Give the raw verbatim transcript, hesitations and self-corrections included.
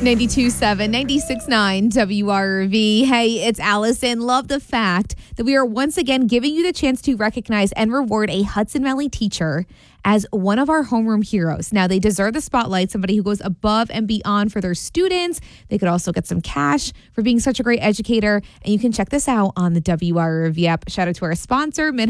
ninety-two point seven, ninety-six point nine W R V. Hey, it's Allison. Love the fact that we are once again giving you the chance to recognize and reward a Hudson Valley teacher as one of our homeroom heroes. Now, they deserve the spotlight, somebody who goes above and beyond for their students. They could also get some cash for being such a great educator. And you can check this out on the W R V app. Shout out to our sponsor,